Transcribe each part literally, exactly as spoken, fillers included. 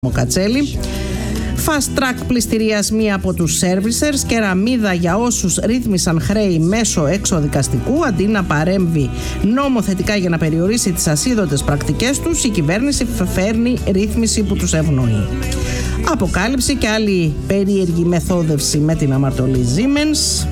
Κατσέλη. Fast track πληστηριασμοί από τους servicers, κεραμίδα για όσους ρύθμισαν χρέη μέσω εξωδικαστικού. Αντί να παρέμβει νομοθετικά για να περιορίσει τις ασίδωτες πρακτικές τους, η κυβέρνηση φέρνει ρύθμιση που τους ευνοεί. Αποκάλυψη και άλλη περίεργη μεθόδευση με την αμαρτωλή Siemens.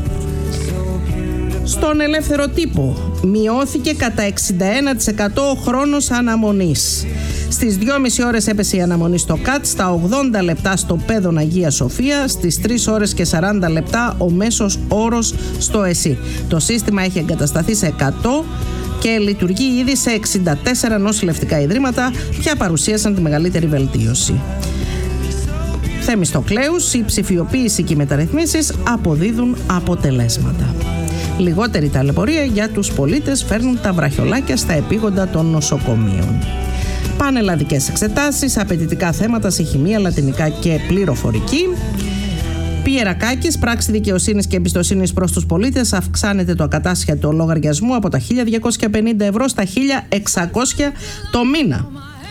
Στον ελεύθερο τύπο μειώθηκε κατά εξήντα ένα τοις εκατό ο χρόνος αναμονής. Στις δυόμιση ώρες έπεσε η αναμονή στο ΚΑΤ, στα ογδόντα λεπτά στο Πέδον Αγία Σοφία, στις τρεις ώρες και σαράντα λεπτά ο μέσος όρος στο ΕΣΥ. Το σύστημα έχει εγκατασταθεί σε εκατό και λειτουργεί ήδη σε εξήντα τέσσερα νοσηλευτικά ιδρύματα, πια παρουσίασαν τη μεγαλύτερη βελτίωση. Θεμιστοκλέους, η ψηφιοποίηση και οι μεταρρυθμίσεις αποδίδουν αποτελέσματα. Λιγότερη ταλαιπωρία για τους πολίτες, φέρνουν τα βραχιολάκια στα επίγοντα των νοσοκομείων. Πανελλαδικές εξετάσεις, απαιτητικά θέματα σε χημεία, λατινικά και πληροφορική. Πιερακάκης, πράξη δικαιοσύνης και εμπιστοσύνης προς τους πολίτες, αυξάνεται το ακατάσχετο λογαριασμό από τα χίλια διακόσια πενήντα ευρώ στα χίλια εξακόσια το μήνα.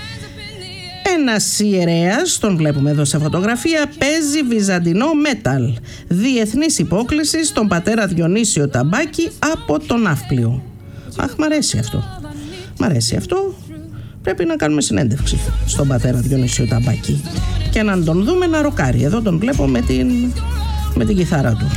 Ένας ιερέας, τον βλέπουμε εδώ σε φωτογραφία, παίζει βυζαντινό μέταλ. Διεθνής υπόκληση στον πατέρα Διονύσιο Ταμπάκη από τον Ναύπλιο. Αχ, μ' αρέσει αυτό. Μ' αρέσει αυτό. Πρέπει να κάνουμε συνέντευξη στον πατέρα Διονύσιο Ταμπάκη και να τον δούμε να ροκάρει. Εδώ τον βλέπω με την, με την κιθάρα του.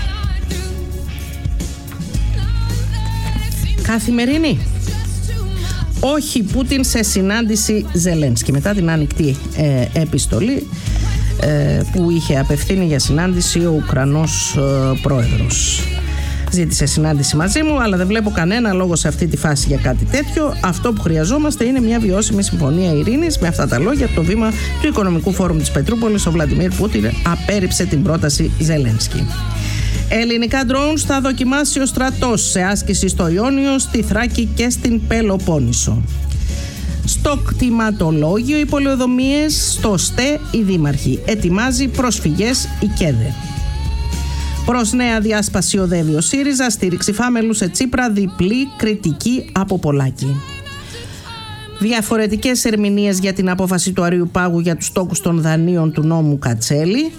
Καθημερινή. Όχι Πούτιν σε συνάντηση Ζελένσκι. Μετά την άνοιχτη ε, επιστολή ε, που είχε απευθύνει για συνάντηση ο Ουκρανός ε, πρόεδρος. Ζήτησε συνάντηση μαζί μου, αλλά δεν βλέπω κανένα λόγο σε αυτή τη φάση για κάτι τέτοιο. Αυτό που χρειαζόμαστε είναι μια βιώσιμη συμφωνία ειρήνης. Με αυτά τα λόγια, από το βήμα του Οικονομικού Φόρουμ της Πετρούπολης, ο Βλαντιμίρ Πούτιν απέρριψε την πρόταση Ζελένσκι. Ελληνικά ντρόουν θα δοκιμάσει ο στρατός σε άσκηση στο Ιόνιο, στη Θράκη και στην Πελοπόννησο. Στο κτηματολόγιο οι πολεοδομίες, στο ΣΤΕ οι δήμαρχοι. Ετοιμάζει προσφυγές η ΚΕΔΕ. Προς νέα διάσπαση οδεύει ο ΣΥΡΙΖΑ, στήριξη Φάμελου σε Τσίπρα, διπλή κριτική από Πολάκη. Διαφορετικές ερμηνείες για την απόφαση του Αριουπάγου για τους τόκους των δανείων του νόμου Κατσέλη.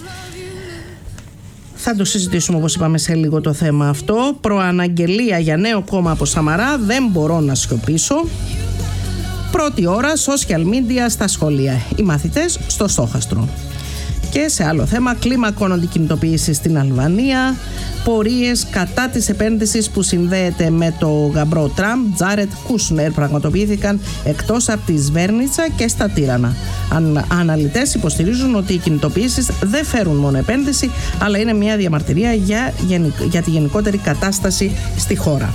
Θα το συζητήσουμε, όπως είπαμε, σε λίγο το θέμα αυτό. Προαναγγελία για νέο κόμμα από Σαμαρά, δεν μπορώ να σιωπήσω. Πρώτη ώρα social media στα σχολεία. Οι μαθητές στο στόχαστρο. Και σε άλλο θέμα, κλίμακων αντικινητοποίησης στην Αλβανία, πορείες κατά της επένδυσης που συνδέεται με το γαμπρό Τραμπ, Τζάρετ Κούσνερ, πραγματοποιήθηκαν εκτός από τη Σβέρνιτσα και στα Τύρανα. Αν, αναλυτές υποστηρίζουν ότι οι κινητοποιήσεις δεν φέρουν μόνο επένδυση, αλλά είναι μια διαμαρτυρία για, για τη γενικότερη κατάσταση στη χώρα.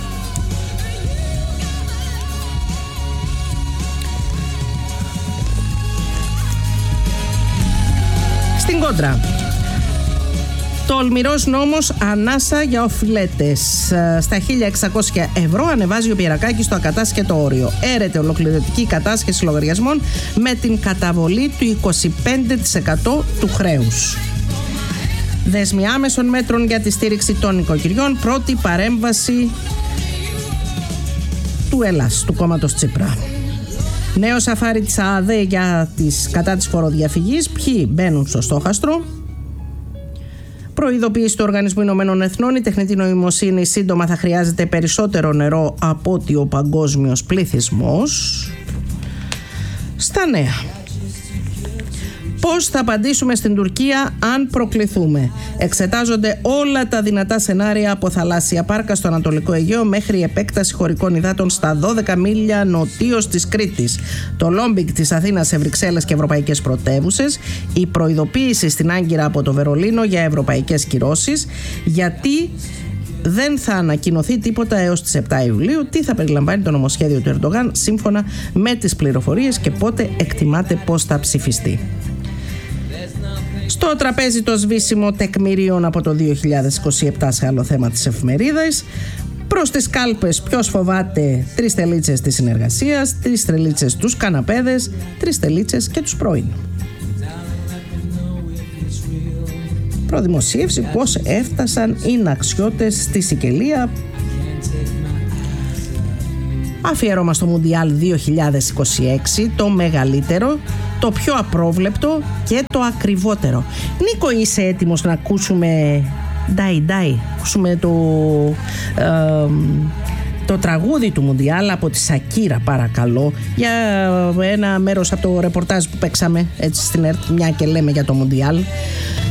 Στην κόντρα, τολμηρός νόμος ανάσα για οφειλέτες. Στα χίλια εξακόσια ευρώ ανεβάζει ο Πιερακάκης στο ακατάσχετο όριο. Έρεται ολοκληρωτική κατάσχεση λογαριασμών με την καταβολή του είκοσι πέντε τοις εκατό του χρέους. Δέσμοι άμεσων μέτρων για τη στήριξη των νοικοκυριών. Πρώτη παρέμβαση του Ελλάς, του κόμματος Τσίπρα. Νέο σαφάρι της ΑΔΕ για τις, κατά της φοροδιαφυγής. Ποιοι μπαίνουν στο στόχαστρο. Προειδοποίηση του Οργανισμού Ηνωμένων Εθνών. Η τεχνητή νοημοσύνη σύντομα θα χρειάζεται περισσότερο νερό από ότι ο παγκόσμιος πληθυσμός. Στα νέα. Πώς θα απαντήσουμε στην Τουρκία αν προκληθούμε. Εξετάζονται όλα τα δυνατά σενάρια από θαλάσσια πάρκα στο Ανατολικό Αιγαίο μέχρι επέκταση χωρικών υδάτων στα δώδεκα μίλια νοτίως της Κρήτης. Το λόμπινγκ της Αθήνας σε Βρυξέλλες και ευρωπαϊκές πρωτεύουσες. Η προειδοποίηση στην Άγκυρα από το Βερολίνο για ευρωπαϊκές κυρώσεις. Γιατί δεν θα ανακοινωθεί τίποτα έως τις επτά Ιουλίου. Τι θα περιλαμβάνει το νομοσχέδιο του Ερντογάν σύμφωνα με τις πληροφορίες και πότε εκτιμάται πώς θα ψηφιστεί. Στο τραπέζι το σβήσιμο τεκμηρίων από το δύο χιλιάδες είκοσι επτά σε άλλο θέμα της εφημερίδας. Προς τις κάλπες ποιος φοβάται τρεις τελίτσες της συνεργασίας, τρεις τελίτσες τους καναπέδες, τρεις τελίτσες και τους πρώην. Προδημοσίευση πώς έφτασαν οι ναξιώτες στη Σικελία. αφιέρωμα στο Μουντιάλ δύο χιλιάδες είκοσι έξι, το μεγαλύτερο, το πιο απρόβλεπτο και το ακριβότερο. Νίκο, είσαι έτοιμος να ακούσουμε «Ντάι Ντάι», ακούσουμε το, ε, το τραγούδι του Μουντιάλ από τη Σακύρα, παρακαλώ, για ένα μέρος από το ρεπορτάζ που παίξαμε έτσι στην ΕΡΤ, μια και λέμε για το Μουντιάλ.